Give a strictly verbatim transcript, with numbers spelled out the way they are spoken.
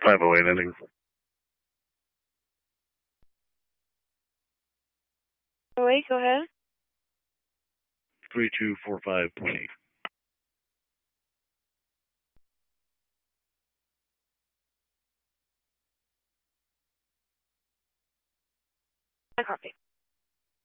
five oh eight ending. Oh, wait, go ahead. three two four five point eight. I copy.